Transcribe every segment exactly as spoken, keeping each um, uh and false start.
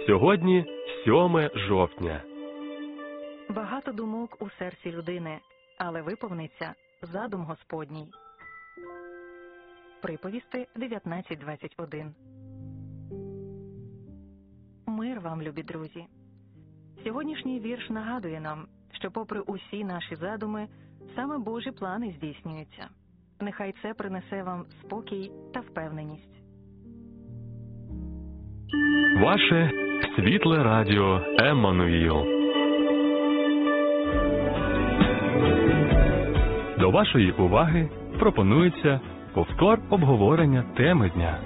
Сьогодні сьоме жовтня. Багато думок у серці людини, але виповниться задум Господній. Приповісти дев'ятнадцять двадцять один. Мир вам, любі друзі! Сьогоднішній вірш нагадує нам, що попри усі наші задуми, саме Божі плани здійснюються. Нехай це принесе вам спокій та впевненість. Ваше світле радіо Еммануїл. До вашої уваги пропонується повтор обговорення теми дня.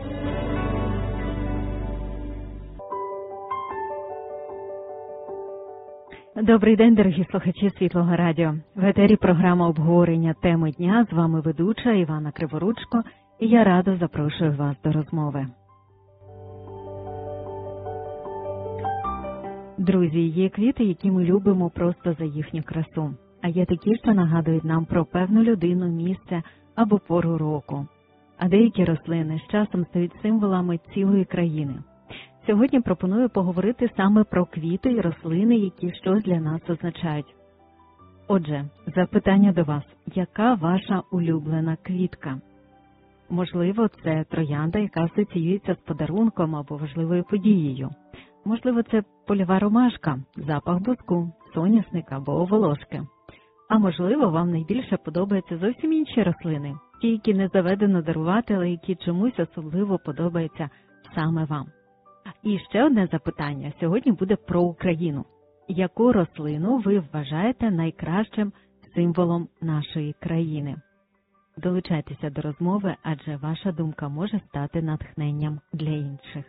Добрий день, дорогі слухачі Світлого радіо. В етері програма обговорення теми дня. З вами ведуча Івана Криворучко, і я радо запрошую вас до розмови. Друзі, є квіти, які ми любимо просто за їхню красу. А є такі, що нагадують нам про певну людину, місце або пору року. А деякі рослини з часом стають символами цілої країни. Сьогодні пропоную поговорити саме про квіти і рослини, які щось для нас означають. Отже, запитання до вас. Яка ваша улюблена квітка? Можливо, це троянда, яка асоціюється з подарунком або важливою подією. Можливо, це польова ромашка, запах буску, соняшника або волошки. А можливо, вам найбільше подобаються зовсім інші рослини, ті, які не заведено дарувати, але які чомусь особливо подобаються саме вам. І ще одне запитання сьогодні буде про Україну. Яку рослину ви вважаєте найкращим символом нашої країни? Долучайтеся до розмови, адже ваша думка може стати натхненням для інших.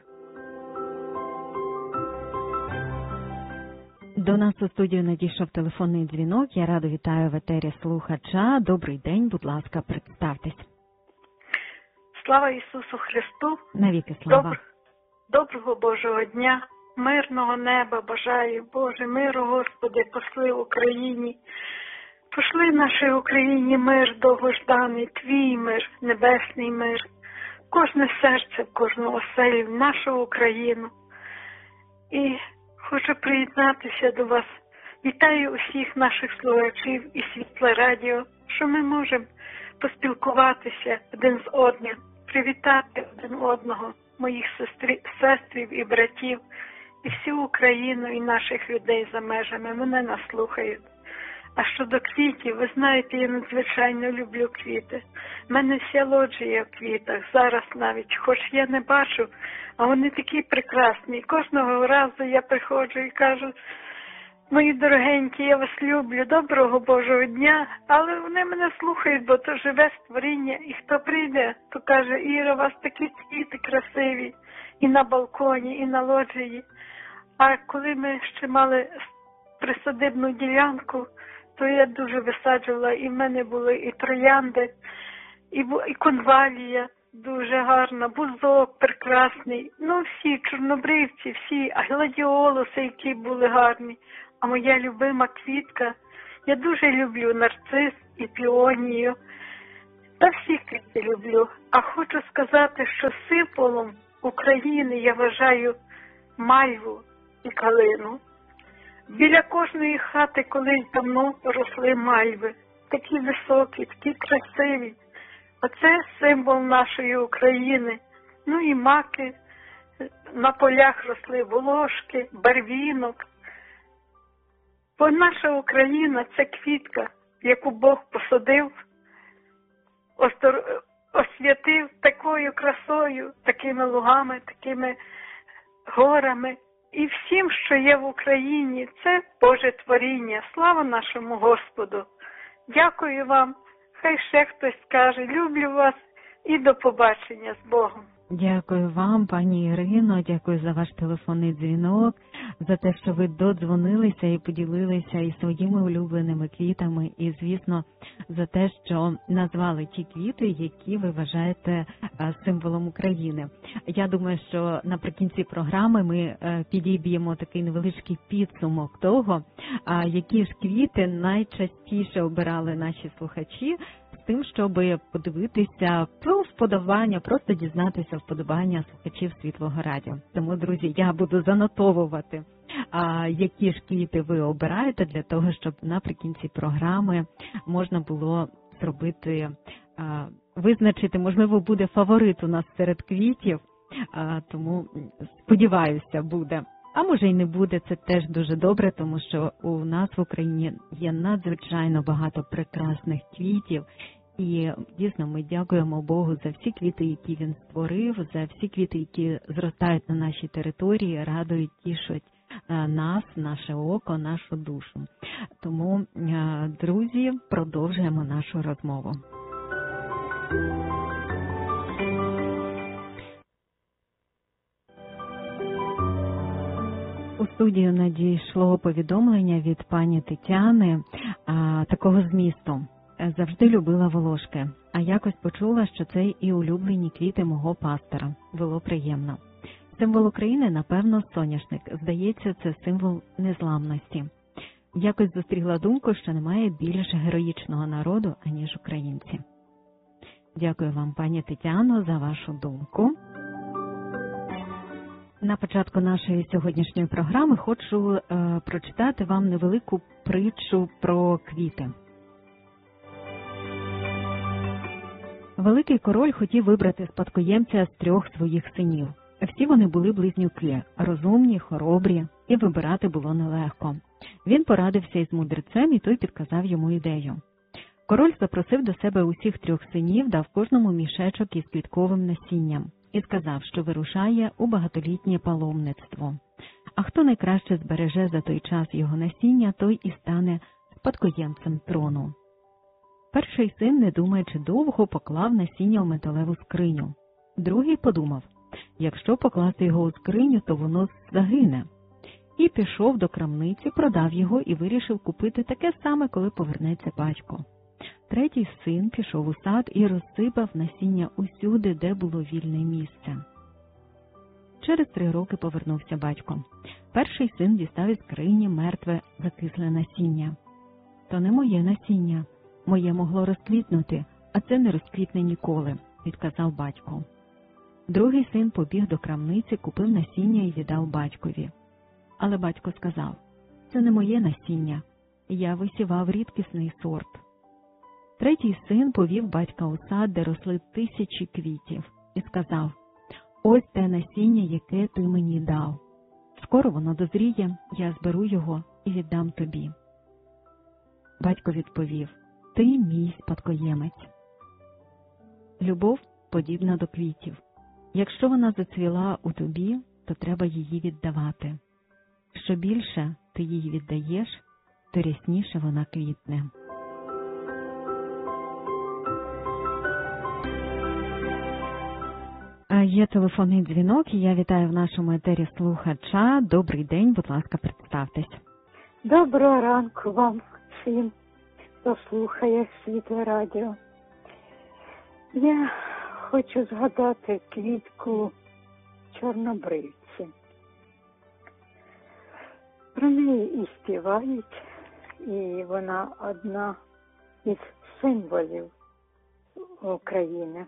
До нас у студію надійшов телефонний дзвінок. Я радо вітаю в етері слухача. Добрий день, будь ласка, представтесь. Слава Ісусу Христу! Навіки слава! Добр... Доброго Божого дня, мирного неба бажаю, Боже, миру, Господи, пошли Україні. Пошли нашій Україні мир довгожданий, Твій мир, небесний мир. Кожне серце, в кожну оселю, в нашу Україну. І хочу приєднатися до вас. Вітаю усіх наших слухачів і Світле радіо, що ми можемо поспілкуватися один з одним, привітати один одного, моїх сестри, сестрів і братів, і всю Україну, і наших людей за межами. Мене нас слухають. А щодо квітів, ви знаєте, я надзвичайно люблю квіти. У мене вся лоджія в квітах, зараз навіть, хоч я не бачу, а вони такі прекрасні. І кожного разу я приходжу і кажу: мої дорогенькі, я вас люблю, доброго Божого дня, але вони мене слухають, бо то живе створіння, і хто прийде, то каже: Іра, у вас такі квіти красиві, і на балконі, і на лоджії. А коли ми ще мали присадибну ділянку, то я дуже висаджувала, і в мене були і троянди, і, і конвалія дуже гарна, бузок прекрасний, ну всі, чорнобривці, всі, а гладіолуси, які були гарні. А моя любима квітка, я дуже люблю нарцис і піонію, та всі квіти люблю. А хочу сказати, що символом України я вважаю мальву і калину. Біля кожної хати колись давно росли мальви, такі високі, такі красиві. Оце символ нашої України. Ну і маки, на полях росли волошки, барвінок. Бо наша Україна – це квітка, яку Бог посадив, освятив такою красою, такими лугами, такими горами. І всім, що є в Україні, це Боже творіння. Слава нашому Господу! Дякую вам. Хай ще хтось скаже: люблю вас і до побачення з Богом. Дякую вам, пані Ірино, дякую за ваш телефонний дзвінок, за те, що ви додзвонилися і поділилися і своїми улюбленими квітами, і, звісно, за те, що назвали ті квіти, які ви вважаєте символом України. Я думаю, що наприкінці програми ми підіб'ємо такий невеличкий підсумок того, які ж квіти найчастіше обирали наші слухачі з тим, щоб подивитися про вподобання, просто дізнатися вподобання слухачів Світлого Радіо. Тому, друзі, я буду занотовувати, а, які ж квіти ви обираєте, для того, щоб наприкінці програми можна було зробити, а, визначити, можливо, буде фаворит у нас серед квітів, а, тому, сподіваюся, буде. А може й не буде, це теж дуже добре, тому що у нас в Україні є надзвичайно багато прекрасних квітів. І дійсно ми дякуємо Богу за всі квіти, які Він створив, за всі квіти, які зростають на нашій території, радують, тішать нас, наше око, нашу душу. Тому, друзі, продовжуємо нашу розмову. У студію надійшло повідомлення від пані Тетяни а, такого змісту. Завжди любила волошки, а якось почула, що це і улюблені квіти мого пастора. Було приємно. Символ України, напевно, соняшник. Здається, це символ незламності. Якось зустріла думку, що немає більш героїчного народу, аніж українці. Дякую вам, пані Тетяно, за вашу думку. На початку нашої сьогоднішньої програми хочу е, прочитати вам невелику притчу про квіти. Великий король хотів вибрати спадкоємця з трьох своїх синів. Всі вони були близнюки, розумні, хоробрі, і вибирати було нелегко. Він порадився із мудрецем, і той підказав йому ідею. Король запросив до себе усіх трьох синів, дав кожному мішечок із квітковим насінням і сказав, що вирушає у багатолітнє паломництво. А хто найкраще збереже за той час його насіння, той і стане спадкоємцем трону. Перший син, не думаючи довго, поклав насіння в металеву скриню. Другий подумав, якщо покласти його у скриню, то воно загине. І пішов до крамниці, продав його і вирішив купити таке саме, коли повернеться батько. Третій син пішов у сад і розсипав насіння усюди, де було вільне місце. Через три роки повернувся батько. Перший син дістав із скрині мертве закисле насіння. «То не моє насіння. Моє могло розквітнути, а це не розквітне ніколи», – відказав батько. Другий син побіг до крамниці, купив насіння і віддав батькові. Але батько сказав, «Це не моє насіння. Я висівав рідкісний сорт». Третій син повів батька у сад, де росли тисячі квітів, і сказав, «Ось те насіння, яке ти мені дав. Скоро воно дозріє, я зберу його і віддам тобі». Батько відповів, «Ти мій спадкоємець». Любов подібна до квітів. Якщо вона зацвіла у тобі, то треба її віддавати. Що більше ти її віддаєш, то рясніше вона квітне. Є телефонний дзвінок, і я вітаю в нашому етері слухача. Добрий день, будь ласка, представтесь. Доброго ранку вам всім, хто слухає Світле Радіо. Я хочу згадати квітку чорнобривці. Про неї і співають, і вона одна із символів України.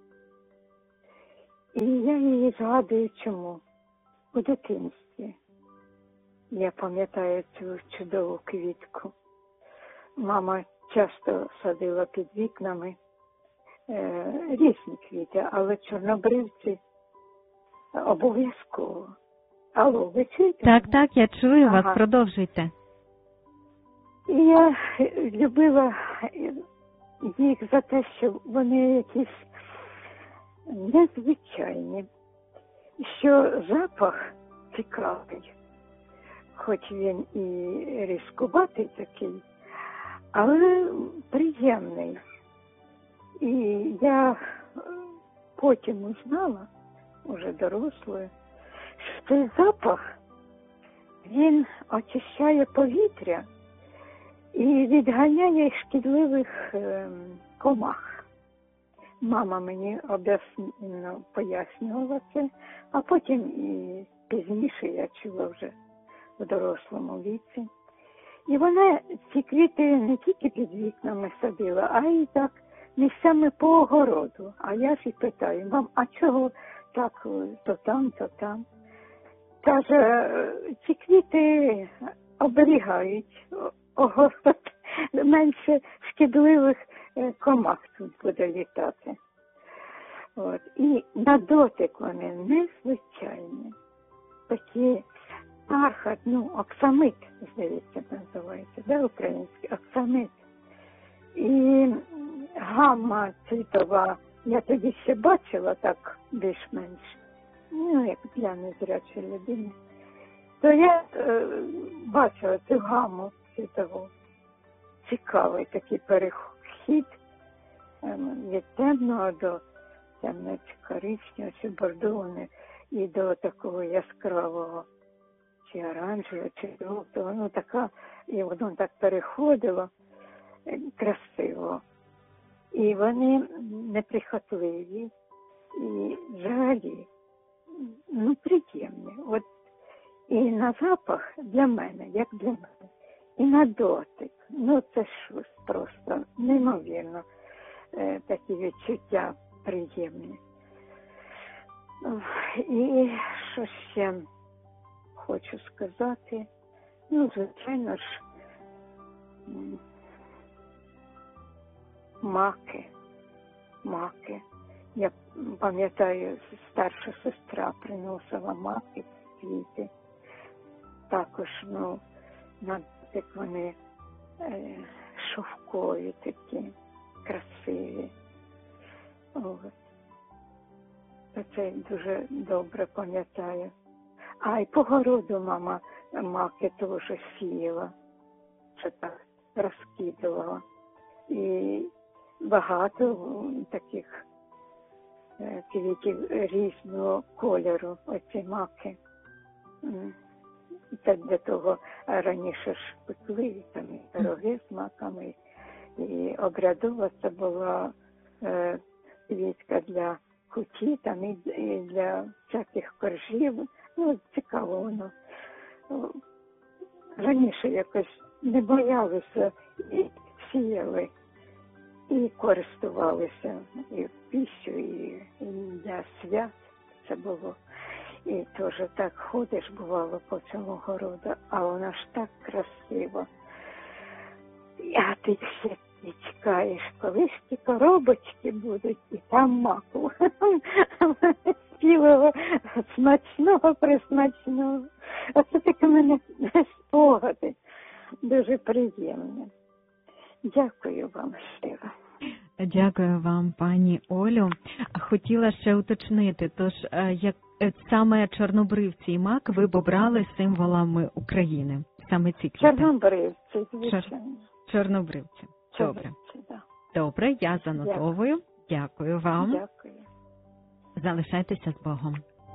І я її згадую чому? У дитинстві. Я пам'ятаю цю чудову квітку. Мама часто садила під вікнами е, різні квіти, але чорнобривці обов'язково. Алло, ви чуєте? Так, так, я чую ага. вас, продовжуйте. І я любила їх за те, що вони якісь незвичайні, що запах цікавий, хоч він і різкуватий такий, але приємний. І я потім узнала, уже дорослою, що цей запах, він очищає повітря і відганяє шкідливих комах. Мама мені об'яснено пояснювала це, а потім і пізніше я чула вже в дорослому віці. І вона ці квіти не тільки під вікнами садила, а й так місцями по огороду. А я ж і питаю, мам, а чого так то там, то там? Каже, ці квіти оберігають огород, менше шкідливих комах тут буде літати. От. І на дотик вони незвичайні. Такі архат, ну, оксамит, здається, називається, да, український оксамит. І гамма цвітова, я тоді ще бачила так більш-менш, ну, як для незрячої людини, то я е, бачила цю гамму цвітову. Цікавий такий перехід е, від темного до темно-коричневого, чи бордового, і до такого яскравого, чи оранжевого, чи жовтого. Ну, така, і воно так переходило е, красиво. І вони неприхотливі, і взагалі, ну, приємні. От і на запах для мене, як для мене, і на дотик. Ну, це щось просто неймовірно, е, такі відчуття приємні. І що ще хочу сказати, ну, звичайно ж, маки, маки. Я пам'ятаю, старша сестра приносила маки, квіти. Також, ну, на дотик вони е, шовкові такі, красиві. От. Це дуже добре пам'ятаю. А й по городу мама маки теж сіяла, що так розкидувала. І багато таких квітів різного кольору, оці маки. Це для того раніше ж пекли, там і пироги з маками, і обрядова це була е, квітка для куті, там і, і для всяких коржів. Ну, цікаво воно. Раніше якось не боялися і сіяли, і користувалися і в піщу, і, і для свят це було. І теж так ходиш, бувало, по цьому городу, а вона ж так красиво. А ти все і чекаєш, коли ж ті коробочки будуть, і там маку. Спілого, смачного, присмачного. Оце таке в мене спогади. Дуже приємні. Дякую вам щиро. Дякую вам, пані Олю. Хотіла ще уточнити, тож як саме чорнобривці і мак ви б обрали символами України? Саме ці квіти? Чорнобривці, звичайно. Чор... Чорнобривці. Добре. Чорнобривці, да. Добре, я занотовую. Дякую, Дякую вам. Дякую. Залишайтеся з Богом.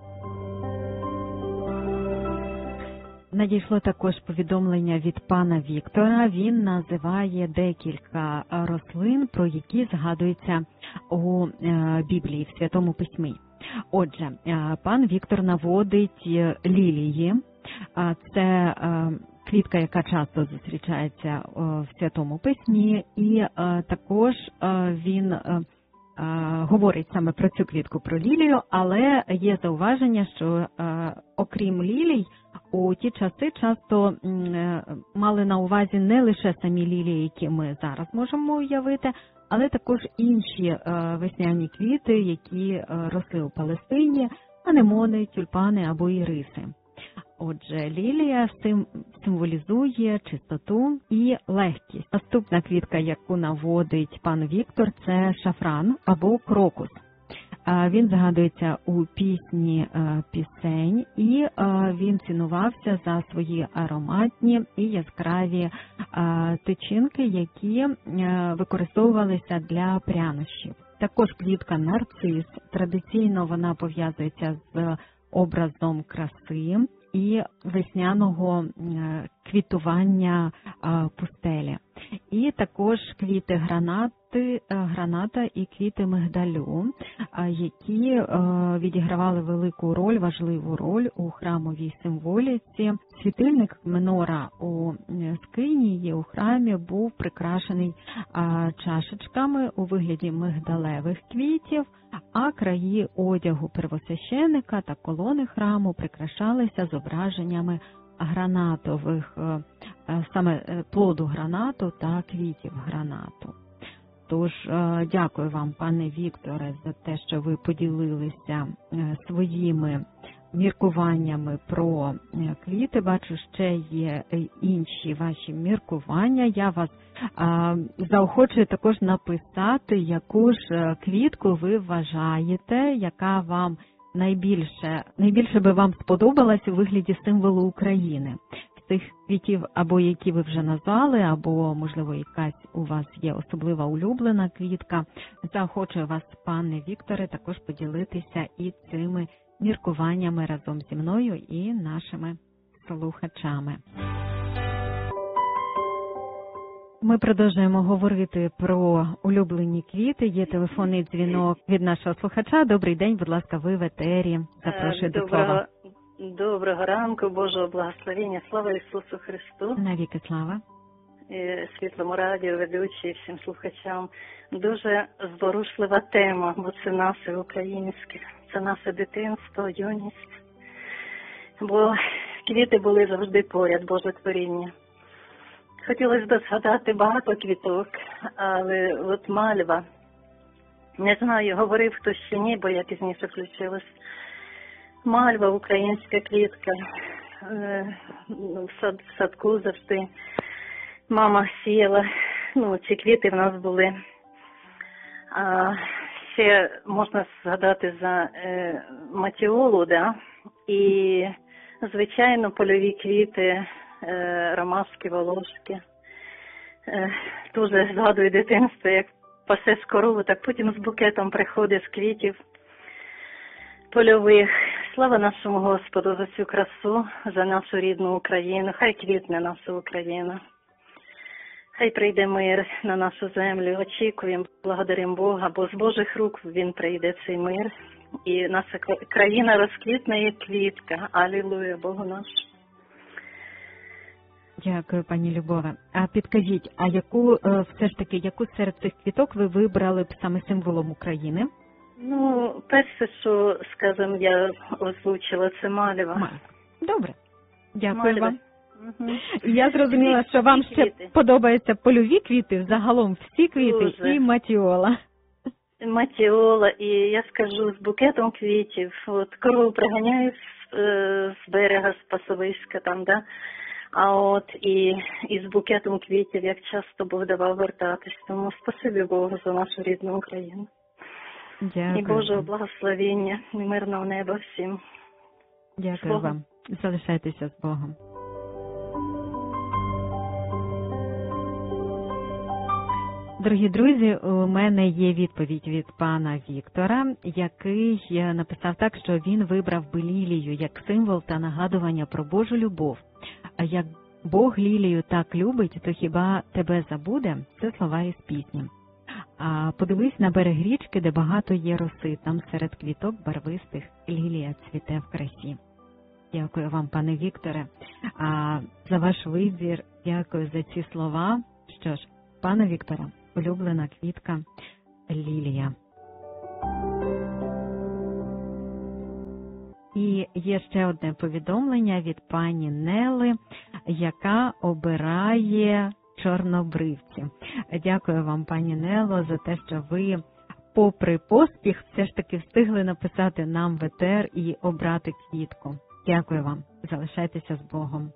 Надійшло також повідомлення від пана Віктора. Він називає декілька рослин, про які згадуються у Біблії, в Святому Письмі. Отже, пан Віктор наводить лілії. Це квітка, яка часто зустрічається в Святому Письмі, і також він говорить саме про цю квітку, про лілію, але є зауваження, що окрім лілій, у ті часи часто мали на увазі не лише самі лілії, які ми зараз можемо уявити, але також інші весняні квіти, які росли у Палестині, анемони, тюльпани або іриси. Отже, лілія символізує чистоту і легкість. Наступна квітка, яку наводить пан Віктор, це шафран або крокус. Він згадується у пісні пісень, і він цінувався за свої ароматні і яскраві тичинки, які використовувалися для прянощів. Також квітка нарцис. Традиційно вона пов'язується з образом краси і весняного квітування пустелі. І також квіти гранати, граната і квіти мигдалю, які відігравали велику роль, важливу роль у храмовій символіці. Світильник менора у скинії у храмі був прикрашений чашечками у вигляді мигдалевих квітів, а краї одягу первосвященика та колони храму прикрашалися зображеннями гранатових, саме плоду гранату та квітів гранату. Тож, дякую вам, пане Вікторе, за те, що ви поділилися своїми міркуваннями про квіти. Бачу, ще є інші ваші міркування. Я вас а, заохочую також написати, яку ж квітку ви вважаєте, яка вам найбільше, найбільше би вам сподобалась у вигляді символу України. З тих квітів, або які ви вже назвали, або, можливо, якась у вас є особлива улюблена квітка. Заохочую вас, пане Вікторе, також поділитися і цими міркуваннями разом зі мною і нашими слухачами. Ми продовжуємо говорити про улюблені квіти. Є телефонний дзвінок від нашого слухача. Добрий день, будь ласка, ви в етері. Запрошую до слова. Доброго ранку, Божого благословення. Слава Ісусу Христу. Навіки слава. Світлому радіо, ведучі, всім слухачам. Дуже зворушлива тема, бо це наше українське. Це наше дитинство, юність. Бо квіти були завжди поряд, Боже творіння. Хотілося б згадати багато квіток, але от мальва, не знаю, говорив хтось чи ні, бо я пізніше включилась. Мальва, українська квітка, в, сад, в садку завжди мама сіяла, ну, ці квіти в нас були. А ще можна згадати за е, матіолу, да? І, звичайно, польові квіти, е, ромашки, волошки. Е, дуже згадую дитинство, як пасе з корову, так потім з букетом приходить з квітів польових. Слава нашому Господу за цю красу, за нашу рідну Україну. Хай квітне наша Україна. Хай прийде мир на нашу землю. Очікуємо, благодаримо Бога, бо з Божих рук він прийде, цей мир. І наша країна розквітне, як квітка. Алілуя, Богу наш. Дякую, пані Любове. А підкажіть, а яку все ж таки, яку серед цих квіток ви вибрали б саме символом України? Ну, перше, що, скажімо, я озвучила, це мальва. Мальва. Добре. Дякую Мальва. вам. Угу. Я зрозуміла, що вам ще квіти. подобаються польові квіти, загалом всі квіти Дуже. і матіола. Матіола, і я скажу, з букетом квітів. От корову приганяю з, е, з берега, з Пасовиська там, да? А от і, і з букетом квітів, як часто Бог давав вертатись. Тому спасибі Богу за нашу рідну Україну. Дякую. І Божого благословення, і мирного неба всім. Дякую вам. Залишайтеся з Богом. Дорогі друзі, у мене є відповідь від пана Віктора, який написав так, що він вибрав би лілію як символ та нагадування про Божу любов. А як Бог лілію так любить, то хіба тебе забуде? Це слова із пісні. А подивись на берег річки, де багато є роси, там серед квіток барвистих лілія цвіте в красі. Дякую вам, пане Вікторе, а за ваш вибір, дякую за ці слова. Що ж, пане Вікторе, улюблена квітка лілія. І є ще одне повідомлення від пані Нели, яка обирає чорнобривці. Дякую вам, пані Нело, за те, що ви, попри поспіх, все ж таки встигли написати нам в етер і обрати квітку. Дякую вам. Залишайтеся з Богом.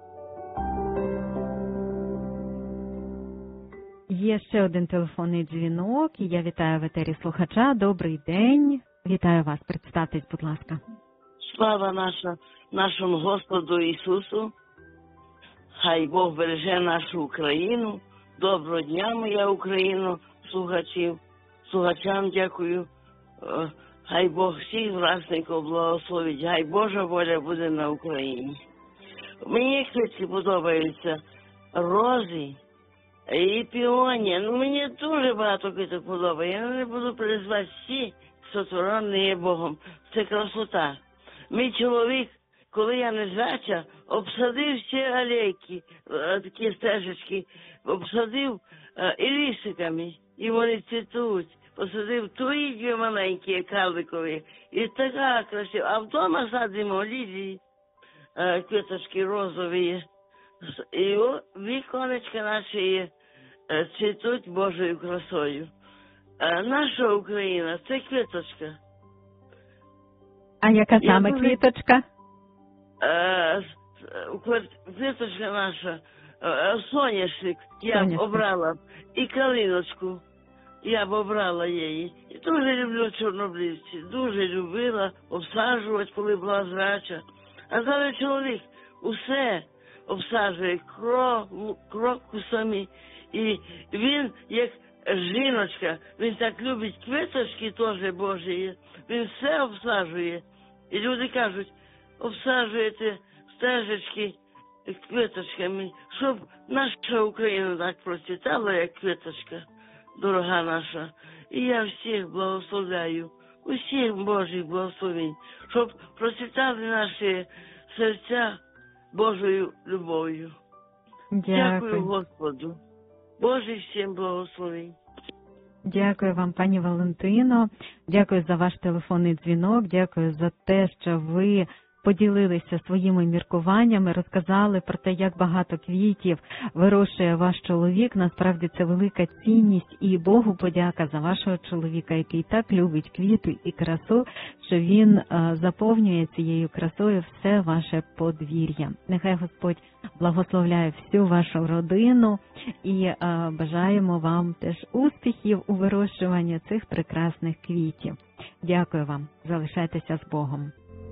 Є ще один телефонний дзвінок, і я вітаю в етері слухача. Добрий день. Вітаю вас. Представтесь, будь ласка. Слава наша, нашому Господу Ісусу. Хай Бог береже нашу Україну. Доброго дня, моя Україно, слухачів. Слухачам дякую. Хай Бог всіх власників благословить, хай Божа воля буде на Україні. Мені квітки подобаються рози і піонія. Ну, мені дуже багато квіток подобається. Я не буду перезвати всі, сотворені Богом. Це красота. Мій чоловік, коли я незряча, обсадив всі алейки, такі стежечки, обсадив і лісиками, і вони цвітуть. Посадив твої дві маленькі карликові, і така красива. А вдома садимо лілії, квіточки розові, і віконечка наші цвітуть Божою красою. Наша Україна – це квіточка. А яка саме Я квіточка? Квіточка наша, соняшник, я б Соняшник. обрала, і калиночку. Я б обрала її. І дуже люблю чорнобривці. Дуже любила обсаджувати, коли була зрача. А зараз чоловік усе обсаджує кров, крокусами. І він, як жіночка, він так любить квіточки теж Божі. Він все обсаджує. І люди кажуть, обсаджуєте стежечки квіточками, щоб наша Україна так процвітала, як квіточка. Дорога наша, і я всіх благословляю, усіх Божих благословень, щоб процвітали наші серця Божою любов'ю. Дякую. Дякую Господу. Божий всім благословень. Дякую вам, пані Валентино. Дякую за ваш телефонний дзвінок. Дякую за те, що ви поділилися своїми міркуваннями, розказали про те, як багато квітів вирощує ваш чоловік. Насправді це велика цінність, і Богу подяка за вашого чоловіка, який так любить квіти і красу, що він а, заповнює цією красою все ваше подвір'я. Нехай Господь благословляє всю вашу родину і а, бажаємо вам теж успіхів у вирощуванні цих прекрасних квітів. Дякую вам. Залишайтеся з Богом.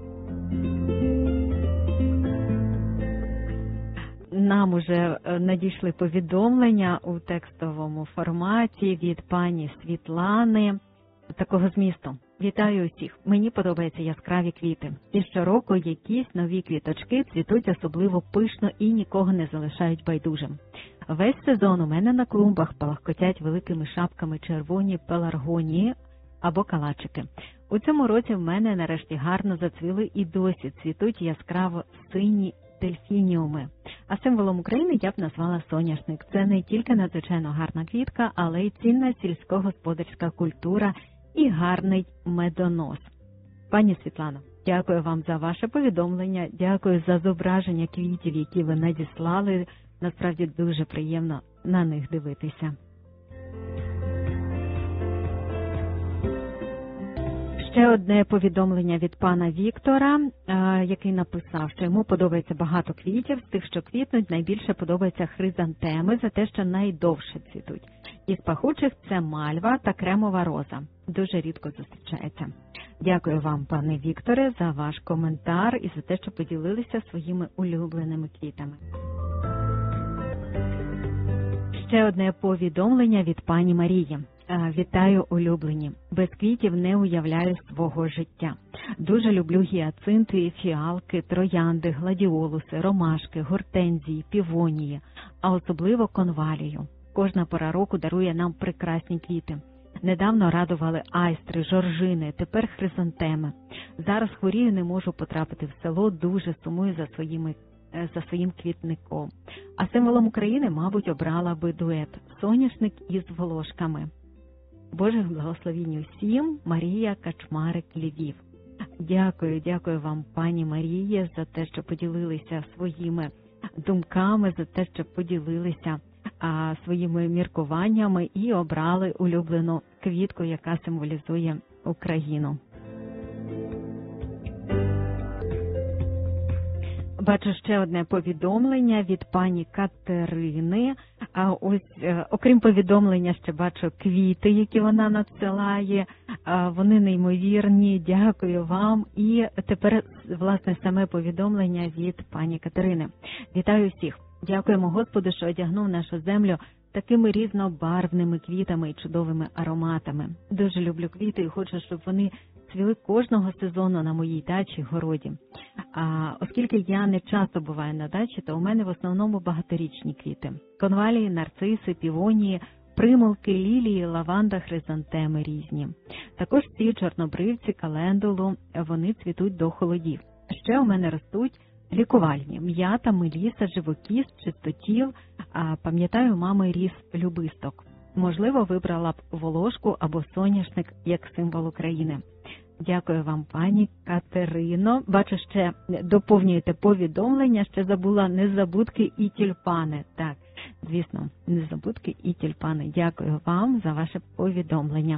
Нам уже надійшли повідомлення у текстовому форматі від пані Світлани такого змісту. Вітаю усіх. Мені подобаються яскраві квіти. І щороку якісь нові квіточки цвітуть особливо пишно і нікого не залишають байдужим. Весь сезон у мене на клумбах палахкотять великими шапками червоні пеларгонії або калачики. У цьому році в мене нарешті гарно зацвіли і досі цвітуть яскраво сині дельфініуми. А символом України я б назвала соняшник. Це не тільки надзвичайно гарна квітка, але й цінна сільськогосподарська культура і гарний медонос. Пані Світлано, дякую вам за ваше повідомлення, дякую за зображення квітів, які ви надіслали. Насправді дуже приємно на них дивитися. Ще одне повідомлення від пана Віктора, який написав, що йому подобається багато квітів. З тих, що квітнуть, найбільше подобаються хризантеми за те, що найдовше цвітуть. Із пахучих це мальва та кремова роза. Дуже рідко зустрічається. Дякую вам, пане Вікторе, за ваш коментар і за те, що поділилися своїми улюбленими квітами. Ще одне повідомлення від пані Марії. Вітаю, улюблені. Без квітів не уявляю свого життя. Дуже люблю гіацинти, фіалки, троянди, гладіолуси, ромашки, гортензії, півонії, а особливо конвалію. Кожна пора року дарує нам прекрасні квіти. Недавно радували айстри, жоржини, тепер хризантеми. Зараз хворію, не можу потрапити в село, дуже сумую за своїми за своїм квітником. А символом України, мабуть, обрала би дует «Соняшник із волошками». Божих благословінь усім, Марія Качмарик, Львів. Дякую, дякую вам, пані Марія, за те, що поділилися своїми думками, за те, що поділилися а, своїми міркуваннями і обрали улюблену квітку, яка символізує Україну. Бачу ще одне повідомлення від пані Катерини. А ось, окрім повідомлення, ще бачу квіти, які вона надсилає. Вони неймовірні. Дякую вам. І тепер, власне, саме повідомлення від пані Катерини. Вітаю всіх. Дякуємо Господу, що одягнув нашу землю такими різнобарвними квітами і чудовими ароматами. Дуже люблю квіти і хочу, щоб вони розцвіли кожного сезону на моїй дачі, городі. А оскільки я не часто буваю на дачі, то у мене в основному багаторічні квіти. Конвалії, нарциси, півонії, примулки, лілії, лаванда, хризантеми різні. Також ці чорнобривці, календулу, вони цвітуть до холодів. Ще у мене ростуть лікувальні: м'ята, меліса, живокіст, чистотіл. А пам'ятаю, мами ріс любисток. Можливо, вибрала б волошку або соняшник як символ України. Дякую вам, пані Катерино. Бачу, ще доповнюєте повідомлення, ще забула незабудки і тюльпани. Так, звісно, незабудки і тюльпани. Дякую вам за ваше повідомлення.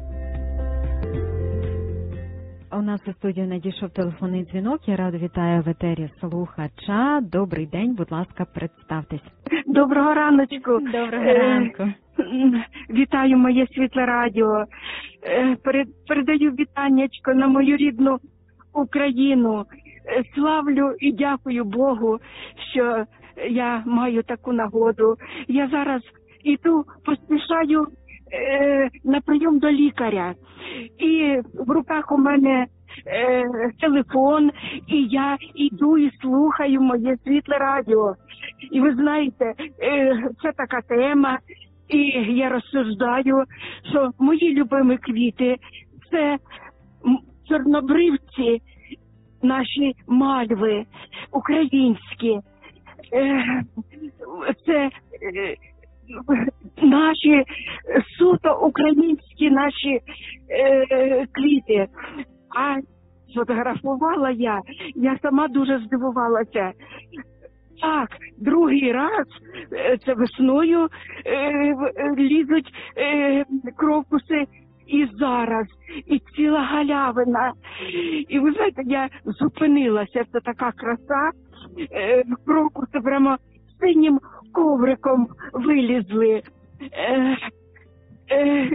У нас у студії надійшов телефонний дзвінок. Я рада вітаю в етері слухача. Добрий день, будь ласка, представтесь. Доброго раночку. Доброго ранку. Вітаю моє світле радіо. Передаю вітаннячко на мою рідну Україну. Славлю і дякую Богу, що я маю таку нагоду. Я зараз іду, поспішаю е, на прийом до лікаря. І в руках у мене е, телефон, і я іду і слухаю моє світле радіо. І ви знаєте, е, це така тема, і я розсуждаю, що мої любимі квіти – це чорнобривці, наші мальви, українські. Е, це е, наші суто українські наші е, квіти. А сфотографувала я, я сама дуже здивувалася. Так, другий раз, це весною, е, лізуть е, крокуси і зараз, і ціла галявина. І ви знаєте, я зупинилася, це така краса, е, крокуси прямо синім ковриком вилізли. Е, е,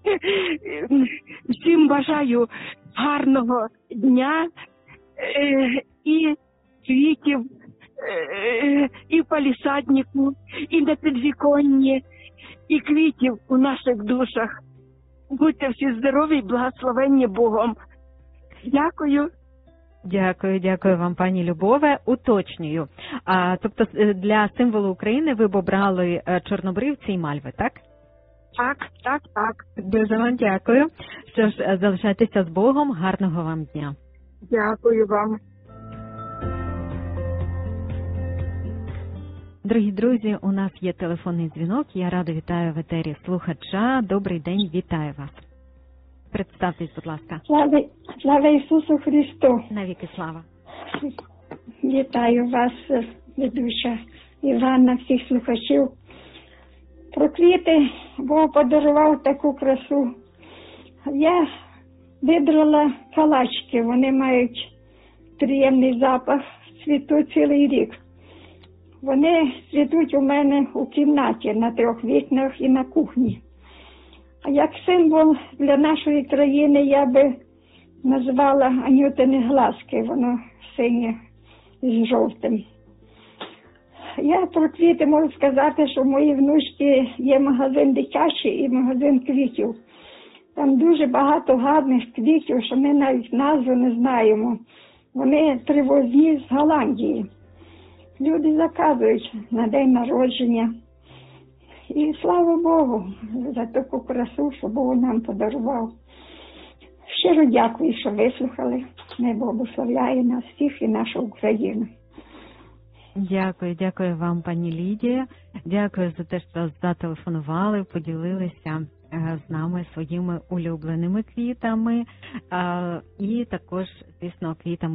всім бажаю гарного дня е, і квітів, е, і в палісаднику, і на підвіконні, і квітів у наших душах. Будьте всі здорові і благословенні Богом. Дякую. Дякую, дякую вам, пані Любове. Уточнюю. А, тобто для символу України ви б обрали чорнобривці і мальви, так? Так, так, так. Дуже вам дякую. Що ж, залишайтеся з Богом. Гарного вам дня. Дякую вам. Дорогі друзі, у нас є телефонний дзвінок. Я рада вітаю в етері слухача. Добрий день, вітаю вас. Представтесь, будь ласка. Слава, слава Ісусу Христу. Навіки слава. Вітаю вас, ведуча Івана, всіх слухачів. Про квіти Бог подарував таку красу. Я вибрала калачки. Вони мають приємний запах, цвітуть цілий рік. Вони цвітуть у мене у кімнаті, на трьох вікнах і на кухні. А як символ для нашої країни я би назвала анютини глазки, воно синє з жовтим. Я про квіти можу сказати, що в моїй внучці є магазин дитячий і магазин квітів. Там дуже багато гарних квітів, що ми навіть назву не знаємо. Вони привозні з Голландії. Люди заказують на день народження. І слава Богу за таку красу, що Бог нам подарував. Щиро дякую, що вислухали. Най Бог благословляє нас всіх і нашу Україну. Дякую, дякую вам, пані Лідія. Дякую за те, що зателефонували, поділилися з нами своїми улюбленими квітами і також, звісно, квітами